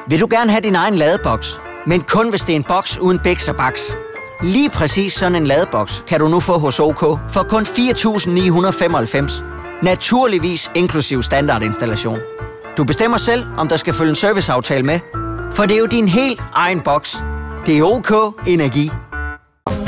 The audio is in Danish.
Vil du gerne have din egen ladeboks, men kun hvis det er en boks uden biks og baks? Lige præcis sådan en ladeboks kan du nu få hos OK for kun 4.995. Naturligvis inklusiv standardinstallation. Du bestemmer selv, om der skal følge en serviceaftale med, for det er jo din helt egen boks. Det er OK Energi.